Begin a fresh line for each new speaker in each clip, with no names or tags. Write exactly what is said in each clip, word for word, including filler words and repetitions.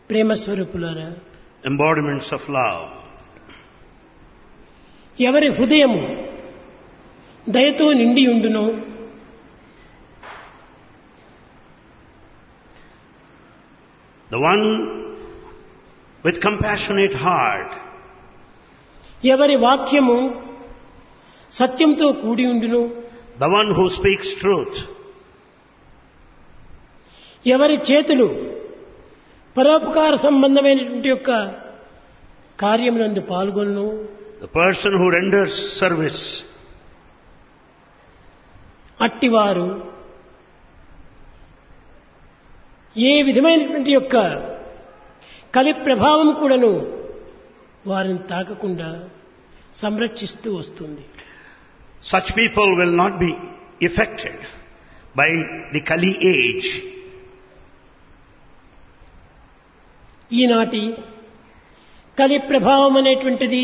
ప్రేమ స్వరూపులారా,
embodiments of love.
ఎవరి హృదయము దయతో నిండి ఉండునో
The one with compassionate heart,
ఎవరి వాక్యము సత్యంతో కూడి ఉండునో
the one who speaks truth,
ఎవరి చేతులు పరోపకార సంబంధమైనటువంటి యొక్క కార్యమునందు పాల్గొను
the person who renders service,
అట్టివారు ఏ విధమైనటువంటి యొక్క కలి ప్రభావం కూడాను వారిని తాకకుండా సంరక్షిస్తూ వస్తుంది.
such people will not be affected by the Kali age.
ఈనాటి కలి ప్రభావం అనేటువంటిది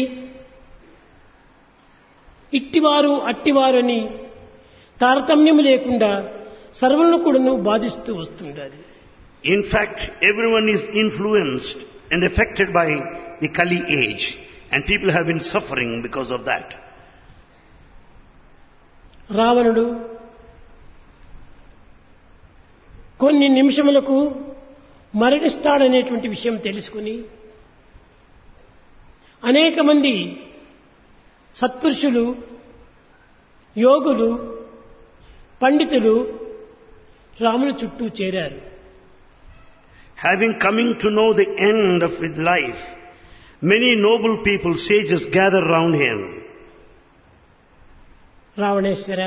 ఇట్టివారు అట్టివారు అని తారతమ్యం లేకుండా సర్వులను కూడాను బాధిస్తూ వస్తుండాలి.
In fact, everyone is influenced and affected by the Kali age, and people have been suffering because of that.
రావణుడు కొన్ని నిమిషములకు మరణిస్తాడనేటువంటి విషయం తెలుసుకుని అనేక మంది సత్పురుషులు, యోగులు, పండితులు రాముని చుట్టూ చేరారు.
Having coming to know the end of his life, many noble people, sages, gather round him.
రావణేశ్వర,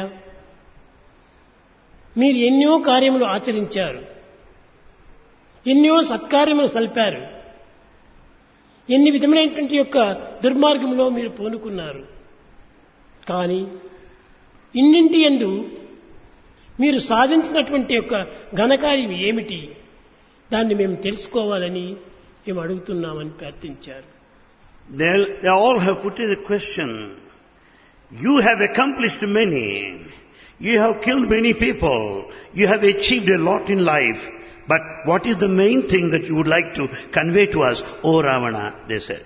మీరు ఎన్నో కార్యములు ఆచరించారు, ఎన్నో సత్కార్యములు సల్పారు, ఎన్ని విధమైనటువంటి యొక్క దుర్మార్గంలో మీరు పూనుకున్నారు. కానీ ఇన్నింటి యందు మీరు సాధించినటువంటి యొక్క ఘనకార్యం ఏమిటి, దాన్ని మేము తెలుసుకోవాలని మేము అడుగుతున్నామని ప్రార్థించారు.
They, they all have put in a question. You have accomplished many. You have killed many people. You have achieved a lot in life. But what is the main thing that you would like to convey to us, O Ravana? They said.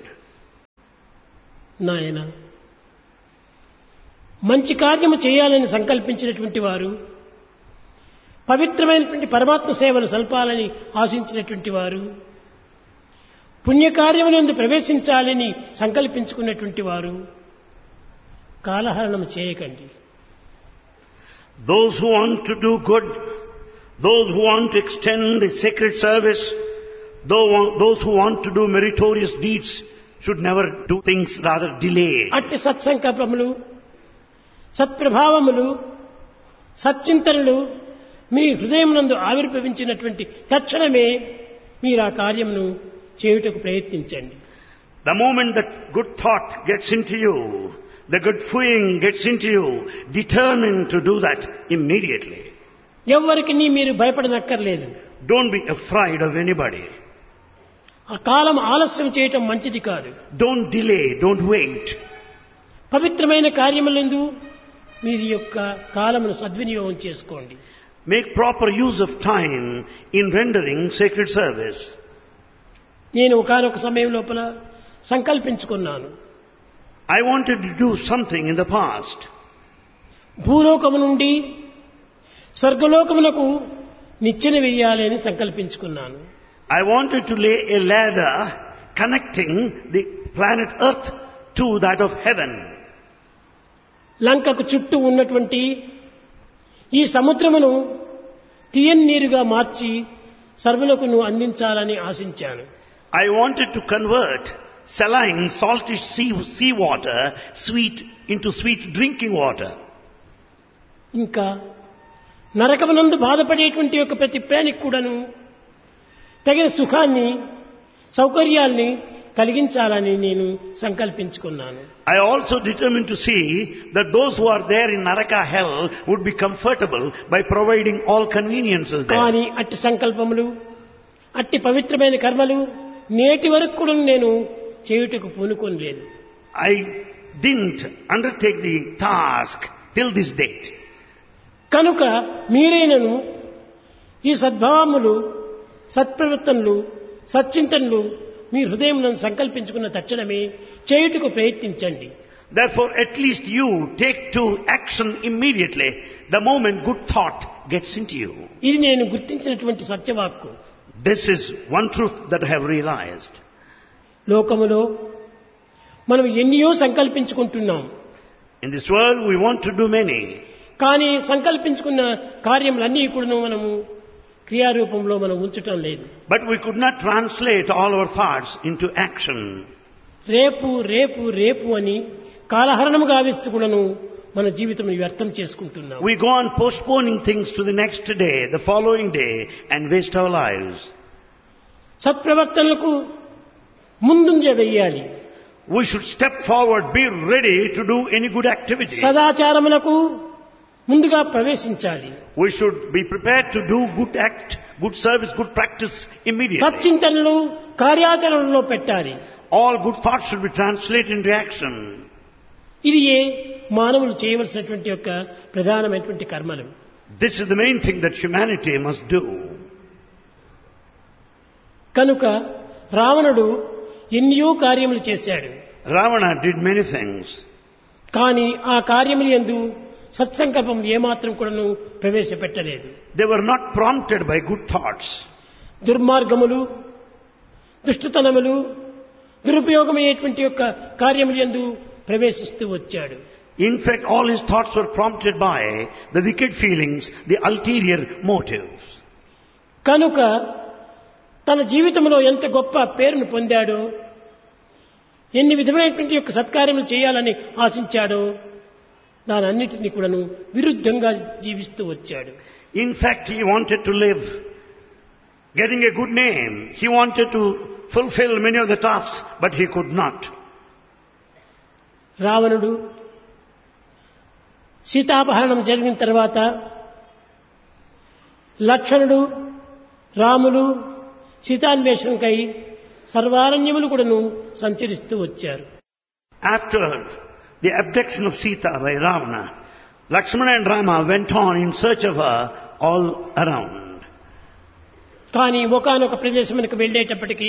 నాయన, మంచి కార్యము చేయాలని సంకల్పించినటువంటి వారు, పవిత్రమైనటువంటి పరమాత్మ సేవను సల్పాలని ఆశించినటువంటి వారు, పుణ్యకార్యమునందు ప్రవేశించాలని సంకల్పించుకున్నటువంటి వారు కాలహరణం చేయకండి.
Those who want to do good, those who want to extend the sacred service, those who want to do meritorious deeds should never do things, rather delay.
అట్టి సత్సంకల్పములు, సత్ప్రభావములు, సచ్చింతనలు మీ హృదయమునందు ఆవిర్భవించినటువంటి తక్షణమే మీరు ఆ కార్యమును చేయుటకు ప్రయత్నించండి.
The moment that good thought gets into you, the good feeling gets into you, determine to do that immediately.
ఎవ్వరికి మీరు భయపడనక్కర్లేదు.
Don't be afraid of anybody.
ఆ కాలం ఆలస్యం చేయటం మంచిది కాదు.
Don't delay, don't wait.
పవిత్రమైన కార్యములందు మీరు యొక్క కాలమును సద్వినియోగం చేసుకోండి.
Make proper use of time in rendering sacred service.
నేను ఒకానొక సమయం లోపల సంకల్పించుకున్నాను.
I wanted to do something in the past.
భూలోకము నుండి స్వర్గలోకమునకు నిచ్చెన వేయాలి అని సంకల్పించుకున్నాను.
I wanted to lay a ladder connecting the planet Earth to that of heaven.
లంకకు చుట్టూ ఉన్నటువంటి ఈ సముద్రమును తీయని నీరుగా మార్చి సర్వులకును అందించాలని ఆశించాను.
I wanted to convert saline, saltish sea, sea water, sweet, into sweet drinking water.
ఇంకా నరకమునందు బాధపడేటువంటి యొక్క ప్రతి ప్రాణికి కూడాను తగిన సుఖాన్ని, సౌకర్యాల్ని కలిగించాలని నేను సంకల్పించుకున్నాను.
I also determined to see that those who are there in Naraka hell would be comfortable by providing all conveniences there.
కానీ అట్టి సంకల్పములు, అట్టి పవిత్రమైన కర్మలు నేటి వరకు కూడా నేను చేయుటకు పూనుకోలేదు.
I didn't undertake the task till this date.
కనుక మీరైనను ఈ సద్భావములు, సత్ప్రవర్తనలు సచ్చింతనలు మీ హృదయంలో సంకల్పించుకున్న తక్షణమే చేయుటకు ప్రయత్నించండి.
Therefore, at least you take to action immediately the moment good thought gets into you.
ఇది నేను గుర్తించినటువంటి సత్యవాక్కు.
This is one truth that I have realized.
లోకములో మనం ఎన్నో సంకల్పించుకుంటున్నాం.
In this world we want to do many.
కానీ సంకల్పించుకున్న కార్యములన్నీ కూడా మనము క్రియారూపంలో మనం ఉంచటం లేదు.
But we could not translate all our thoughts into action.
రేపు రేపు రేపు అని కాలహరణము గావిస్తూ కూడాను మన జీవితం వ్యర్థం చేసుకుంటున్నాం.
We go on postponing things to the next day, the following day, and waste our lives.
సత్ప్రవర్తనలకు ముందుంజ వెయ్యాలి.
We should step forward, be ready to do any good activity.
సదాచారములకు ముందుగా ప్రవేశించాలి.
We should be prepared to do good act, good service, good practice immediately.
సచ్చింతనలు కార్యాచరణలో పెట్టాలి.
All good thoughts should be translated into action.
ఇది ఏ మానవులు చేయవలసినటువంటి యొక్క ప్రధానమైనటువంటి కర్మలు.
This is the main thing that humanity must do.
కనుక రావణుడు ఎన్నో కార్యములు చేశాడు.
Ravana did many things.
కానీ ఆ కార్యములు యందు సత్సంకల్పం ఏమాత్రం కూడాను ప్రవేశపెట్టలేదు.
They were not prompted by good thoughts.
దుర్మార్గములు, దుష్టతనములు, దురుపయోగమయ్యేటువంటి యొక్క కార్యములు యందు ప్రవేశిస్తూ వచ్చాడు.
In fact, all his thoughts were prompted by the wicked feelings, the ulterior motives.
కనుక తన జీవితంలో ఎంత గొప్ప పేరును పొందాడో, ఎన్ని విధమైనటువంటి యొక్క సత్కార్యములు చేయాలని ఆశించాడో దానన్నిటినీ కూడాను విరుద్ధంగా జీవిస్తూ వచ్చాడు.
In fact, he wanted to live, getting a good name. He wanted to fulfill many of the tasks, but he could not.
రావణుడు సీతాపహరణం జరిగిన తర్వాత లక్ష్మణుడు, రాములు సీతాన్వేషణకై సర్వారణ్యములు కూడాను సంచరిస్తూ వచ్చారు.
After the abduction of Sita by Ravana, Lakshmana and Rama went on in search of her all around.
కానీ ఒకానొక ప్రదేశమునకు వెళ్ళేటప్పటికీ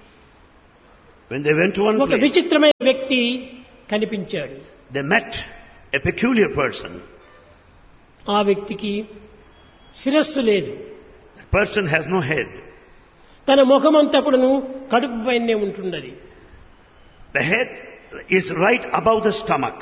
When they went to one
ఒక
place,
విచిత్రమైన వ్యక్తి కనిపించాడు.
they met a peculiar person.
ఆ వ్యక్తికి శిరస్సు లేదు.
The person has no head.
తన ముఖమంతా కూడాను కడుపు పైనే ఉంటున్నది.
The head is right above the stomach.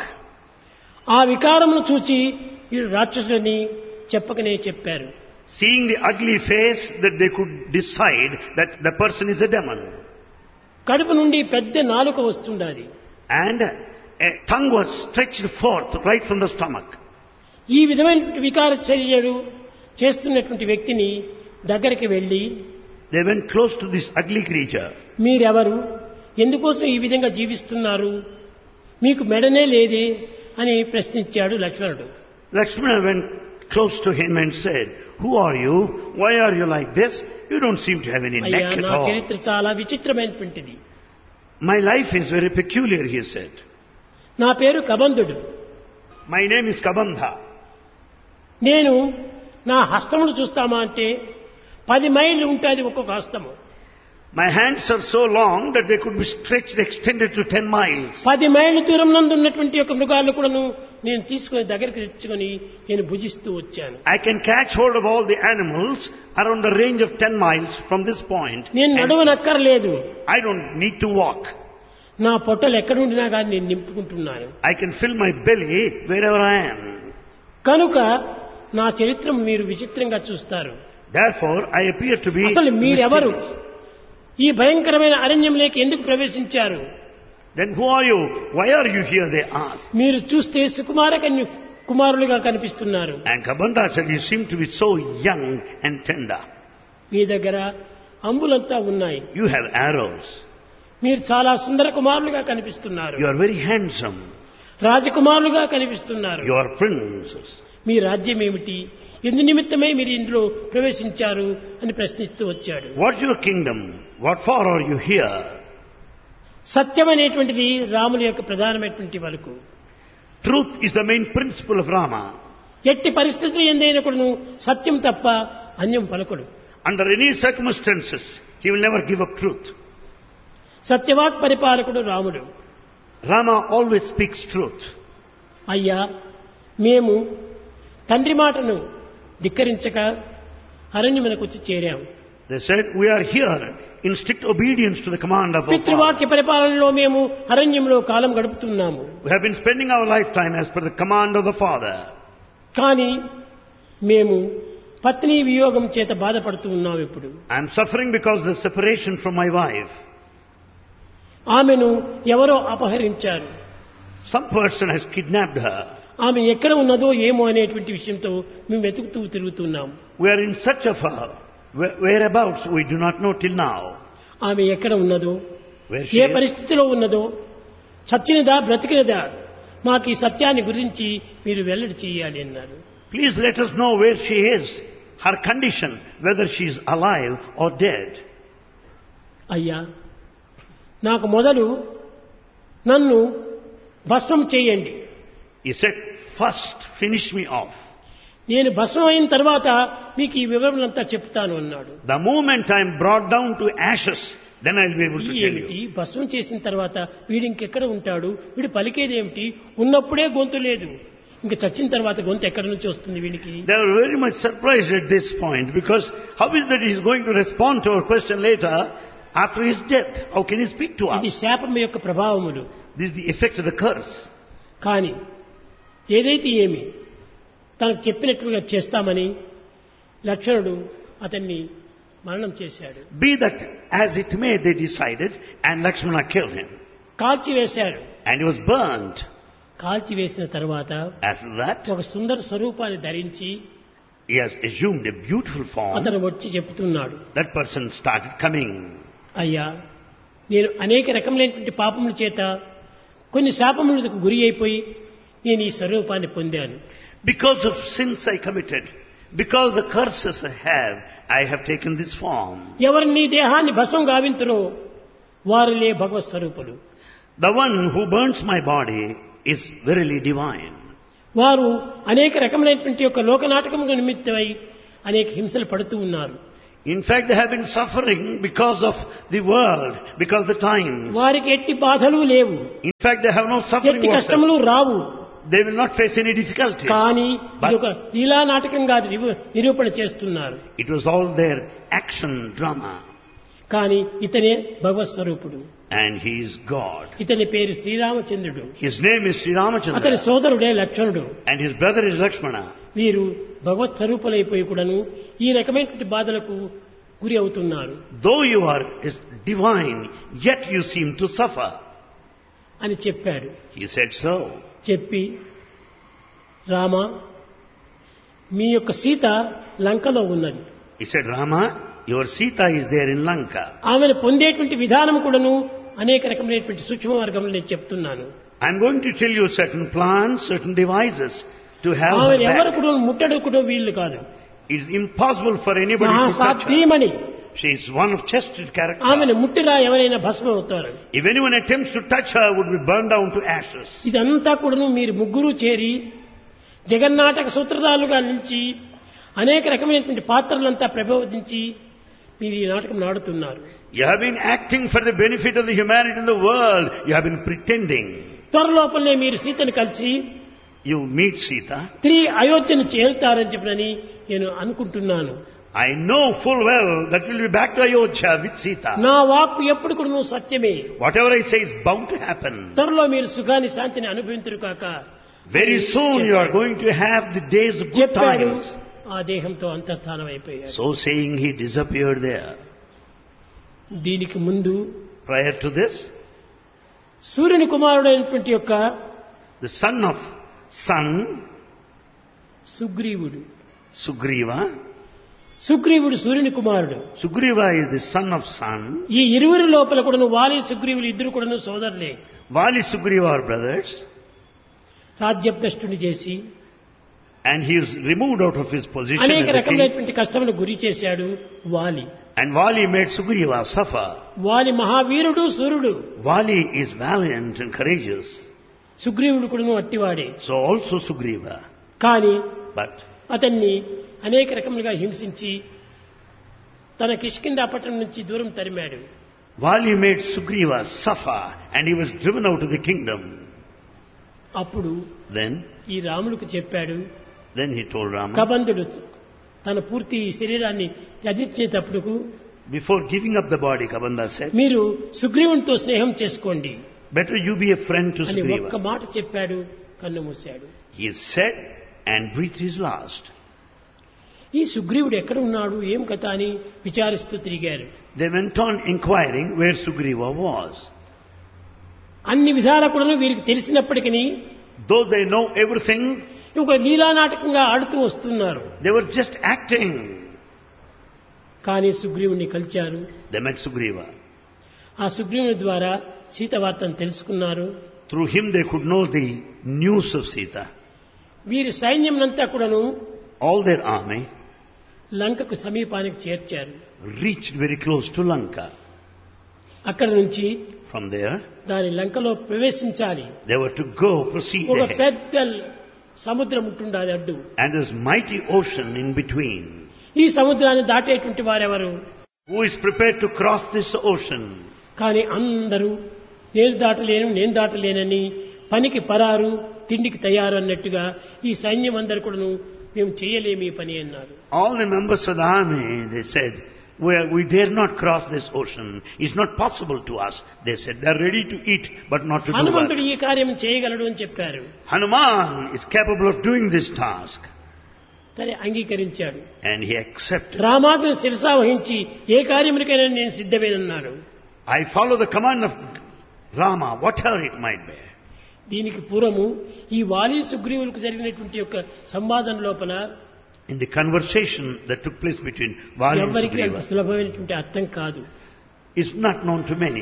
ఆ వికారమును చూచి వీడు రాక్షసుడని చెప్పకనే చెప్పారు.
Seeing the ugly face, that they could decide that the person is a demon.
కడుపు నుండి పెద్ద నాలుక వస్తుండాలి.
And a tongue was stretched forth right from the stomach.
ఈ విధమైన వికార చర్యలు చేస్తున్నటువంటి వ్యక్తిని దగ్గరికి వెళ్ళి,
They went close to this ugly creature.
మీరెవరు, ఎందుకోసం ఈ విధంగా జీవిస్తున్నారు, మీకు మెడనే లేదే అని ప్రశ్నించాడు లక్ష్మణుడు.
Lakshmana went close to him and said, "Who are you? Why are you like this? You don't seem to have any
అయ్యా,
neck at
నా
all."
చరిత్ర చాలా విచిత్రమైనటువంటిది.
My life is very peculiar, he said.
నా పేరు కబంధుడు.
My name is Kabandha.
నేను నా హస్తమును చూస్తామా అంటే పది మైళ్ళు ఉంటుంది ఒక్కొక్క హస్తము.
My hands are so long that they could be stretched, extended to ten miles.
పది మైళ్ళ దూరం నందు ఉన్నటువంటి యొక్క మృగాలను కూడాను నేను తీసుకుని దగ్గరికి తెచ్చుకొని నేను భుజిస్తూ వచ్చాను.
I can catch hold of all the animals around the range of ten miles from this point.
నేను నడవనక్కర్లేదు.
I don't need to walk.
నా పొట్టలు ఎక్కడుండినా కానీ నేను నింపుకుంటున్నాను.
I can fill my belly wherever I am.
కనుక నా చరిత్ర మీరు విచిత్రంగా చూస్తారు.
Therefore, I appear to be
అసలు మీరెవరు,
mysterious.
ఈ భయంకరమైన అరణ్యంలోకి ఎందుకు ప్రవేశించారు?
Then who are you? Why are you here? They asked.
మీరు చూస్తే సుకుమార కన్య కుమారులుగా కనిపిస్తున్నారు.
And Kabandha said, "You seem to be so young and tender.
మీ దగ్గర అంబులంతా ఉన్నాయి.
You have arrows.
మీరు చాలా సుందర కుమారులుగా కనిపిస్తున్నారు.
You are very handsome.
రాజకుమారులుగా కనిపిస్తున్నారు.
You are princes.
మీ రాజ్యం ఏమిటి, ఎందు నిమిత్తమై మీరు ఇందులో ప్రవేశించారు అని ప్రశ్నిస్తూ వచ్చాడు.
What's your kingdom? What for are you here?"
సత్యం అనేటువంటిది రాముని యొక్క ప్రధానమైనటువంటి వరకు.
Truth is the main principle of Rama.
ఎట్టి పరిస్థితులు ఎందైనా కూడా సత్యం తప్ప అన్యం పలుకుడు.
Under any circumstances, He will never give up truth.
సత్యవాక్ పరిపాలకుడు రాముడు.
Rama always speaks truth.
అయ్యా, మేము తండ్రి మాటను ధిక్కరించక అరణ్యమునకు వచ్చి చేరాం.
They said, we are here in strict obedience to the command of our Father.
పితృవాక్య పరిపాలనలో మేము అరణ్యంలో కాలం గడుపుతున్నాము.
We have been spending our lifetime as per the command of the Father.
కానీ మేము పత్ని వియోగం చేత బాధపడుతూ ఉన్నాం. ఇప్పుడు
I am suffering because of the separation from my wife.
ఆమెను ఎవరో అపహరించారు.
Some person has kidnapped her.
ఆమె ఎక్కడ ఉన్నదో ఏమో అనేటువంటి విషయంతో మేము వెతుకుతూ తిరుగుతున్నాం.
We are in search of her. Whereabouts we do not know till now.
ఆమె ఎక్కడ ఉన్నదో,
Where she
ఏ
is.
పరిస్థితిలో ఉన్నదో, చచ్చినదా బ్రతికినదా, మాకు ఈ సత్యాన్ని గురించి మీరు వెల్లడి చేయాలి అన్నారు.
Please let us know where she is, her condition, whether she is alive or dead.
అయ్యా, నాకు మొదలు నన్ను భస్మం చేయండి.
He said, first finish me off.
నేను భస్మం అయిన తర్వాత మీకు ఈ వివరణంతా చెప్తాను అన్నాడు.
The moment I am brought down to ashes, then I will be able to tell
ఏమిటి
you.
భస్మం చేసిన తర్వాత వీడు ఇంకెక్కడ ఉంటాడు, వీడు పలికేదేమిటి, ఉన్నప్పుడే గొంతు లేదు, ఇంక చచ్చిన తర్వాత గొంతు ఎక్కడి నుంచి వస్తుంది వీడికి?
They were very much surprised at this point, because how is that he is going to respond to our question later after his death? How can he speak to
ఇది
us?
శాపం యొక్క ప్రభావములు.
This is the effect of the curse.
కానీ ఏదైతే ఏమి తనకు చెప్పినట్లుగా చేస్తామని లక్ష్మణుడు అతన్ని మరణం చేశాడు.
Be that as it may, they decided, and Lakshmana killed him.
కాల్చివేశాడు.
And he was burnt.
కాల్చివేసిన తర్వాత
After that,
ఒక సుందర స్వరూపాన్ని ధరించి
he has assumed a beautiful form.
అతను వచ్చి చెప్తున్నాడు,
That person started coming.
అయ్యా, నేను అనేక రకములైనటువంటి పాపముల చేత కొన్ని శాపములకు గురి అయిపోయి నేను ఈ స్వరూపాన్ని పొందాను.
Because of sins I committed, because the curses I have, I have taken this form.
ఎవరు నీ దేహాన్ని భస్మం గావింతురో వారిలే భగవత్ స్వరూపులు.
The one who burns my body is verily divine.
వారు అనేక రకములైనటువంటి యొక్క లోకనాటకము నిమిత్తమై అనేక హింసలు పడుతూ ఉన్నారు.
In fact, they have been suffering because of the world, because of the times.
వారికి ఎట్టి బాధలు లేవు,
In fact, they have no suffering
ఎట్టి
whatsoever.
కష్టములు రావు.
They will not face any difficulties.
కానీ
But-
ఇది ఒక లీలా నాటకంగా నిరూ- నిరూపణ చేస్తున్నారు.
It was all their action drama.
కానీ ఇతనే భగవత్ స్వరూపుడు.
And he is God.
ఇతని పేరు శ్రీరామచంద్రుడు.
His name is Sri
అతని
Ramachandra.
సోదరుడే లక్ష్మణుడు.
And his brother is Lakshmana.
వీరు భగవత్ స్వరూపులైపోయి కూడాను ఈ రకమైనటువంటి బాధలకు గురి అవుతున్నారు
Though you are is divine, yet you seem to suffer.
అని చెప్పాడు.
He said so.
చెప్పి, రామ, మీ యొక్క సీత లంకలో ఉన్నది.
He said, Rama, your Sita is there in Lanka.
ఆమెను పొందేటువంటి విధానం కూడాను అనేక రకమైనటువంటి సూక్ష్మ మార్గంలో నేను చెప్తున్నాను.
I'm going to tell you certain plans, certain devices to have her
ఆమెను ఎవరు
back.
కూడా ముట్టడు కూడా వీళ్ళు కాదు.
It is impossible for anybody to touch her.
మహాసాధ్వీమణి.
She is one of chested character.
ఆమెను ముట్టిరా ఎవరైనా భస్మం అవుతారు.
If anyone attempts to touch her, would be burned down to ashes.
ఇదంతా కూడాను మీరు ముగ్గురు చేరి జగన్నాటక సూత్రధారులుగా నిలిచి అనేక రకమైనటువంటి పాత్రలంతా ప్రబోధించి మీరు ఈ నాటకం ఆడుతున్నారు.
You have been acting for the benefit of the humanity in the world. You have been pretending.
త్వరలోపలనే మీరు సీతను కలిసి
You meet Sita.
తిరిగి అయోధ్యను చేరుతారని చెప్పనని నేను అనుకుంటున్నాను.
I know full well that you will be back to Ayodhya with Sita.
నా వాక్కు ఎప్పుడు కూడా నువ్వు సత్యమే.
Whatever I say is bound to happen.
త్వరలో మీరు సుఖాన్ని శాంతిని అనుభవించరు కాక.
Very soon you are going to have the days of good
చెప్పాడు.
times.
ఆ దేహంతో అంతర్ధానం అయిపోయాడు.
So saying, he disappeared there.
దీనికి ముందు
Prior to this,
సూర్యుని కుమారుడైనటువంటి యొక్క
the son of sun,
సుగ్రీవుడు.
Sugriva.
సుగ్రీవుడు సూర్యుని కుమారుడు.
Sugriva is the son of sun.
ఈ ఇరువురి లోపల కూడాను వాలి సుగ్రీవులు ఇద్దరు కూడాను సోదరులే.
Vali Sugriva are brothers.
రాజ్యభ్రష్టుని చేసి
And he is removed out of his position
అనేక
as a king.
రకమైనటువంటి కష్టములు గురి చేశాడు వాలి.
And Vali made Sugriva suffer.
వాలి మహావీరుడు సూర్యుడు.
Vali is valiant and courageous.
సుగ్రీవుడు కూడాను అట్టివాడే.
So also Sugriva.
కానీ
But
అతన్ని అనేక రకములుగా హింసించి తన కిష్కింధా పట్టణం నుంచి దూరం తరిమాడు.
Vali made Sugriva suffer and he was driven out of the kingdom.
అప్పుడు
Then,
ఈ రాముడికి చెప్పాడు,
then he told Rama,
కబంధుడు తన పూర్తి శరీరాన్ని త్యజించేటప్పుడు
before giving up the body, Kabanda said,
మీరు సుగ్రీవునితో స్నేహం చేసుకోండి
better you be a friend to
అని ఒక్క
Sugriva.
మాట చెప్పాడు, కన్ను మూశాడు.
He said and breathed his last.
ఈ సుగ్రీవుడు ఎక్కడ ఉన్నాడు, ఏం కథ అని విచారిస్తూ తిరిగారు.
They went on inquiring where Sugriva was.
అన్ని విధాల కూడా వీరికి తెలిసినప్పటికీ
Though they know everything,
ఒక లీలా నాటకంగా ఆడుతూ వస్తున్నారు.
they were just acting.
కానీ సుగ్రీవుని కలిచారు.
They met Sugriva.
ఆ సుగ్రీవుని ద్వారా సీత వార్తను తెలుసుకున్నారు.
Through him they could know the news of Sita.
వీరి సైన్యంనంతా కూడాను
All their army
లంకకు సమీపానికి చేర్చారు.
reached very close to Lanka.
అక్కడి నుంచి
From there,
దాని లంకలో ప్రవేశించాలి.
they were to go, proceed
ఒక
ahead.
పెద్ద సముద్రం ఉంటుండది అడ్డు.
And there's mighty ocean in between.
ఈ సముద్రాన్ని దాటేటువంటి వారెవరు?
Who is prepared to cross this ocean?
కానీ అందరూ నేను దాటలేను నేను దాటలేనని పనికి పరారు తిండికి తయారు అన్నట్టుగా ఈ సైన్యం అందరు కూడాను మేము చేయలేము ఈ పని అన్నారు.
All the members of the army, they said, we, are, we dare not cross this ocean. It's not possible to us. They said, they're ready to eat, but not to do
హనుమంతుడు
work.
ఈ కార్యం చేయగలడు అని చెప్పారు.
Hanuman is capable of doing this task.
సరే అంగీకరించాడు.
And he accepted.
రామాజ్ఞను శిరసా వహించి ఏ కార్యమునికైనా నేను సిద్ధమేనన్నాడు.
I follow the command of Rama, whatever it might be.
దీనికి పూర్వము ఈ వాలి సుగ్రీవులకు జరిగినటువంటి యొక్క సంవాదం లోపల
In the conversation that took place between Vali and
ఎవరికి అంత
Sugriva,
సులభమైనటువంటి అర్థం కాదు.
is not known to many.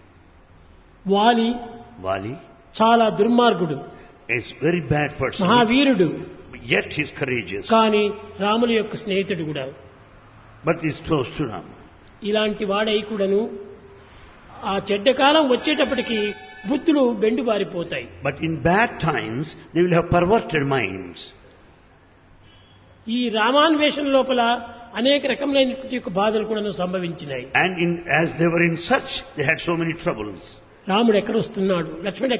వాలి
Vali
చాలా దుర్మార్గుడు,
is a very bad person,
మహావీరుడు,
yet he's courageous,
కానీ రాముల యొక్క స్నేహితుడు కూడా.
but he's close to Rama.
ఇలాంటి వాడై కూడాను ఆ చెడ్డ కాలం వచ్చేటప్పటికి బుద్ధులు బెండుబారిపోతాయి.
But in bad times, they will have perverted minds.
ఈ రామాన్వేషణ లోపల అనేక రకములైనటువంటి యొక్క బాధలు కూడా సంభవించినాయి.
And in, as they were in such, they had so many troubles.
రాముడు ఎక్కడ వస్తున్నాడు, లక్ష్మణుడు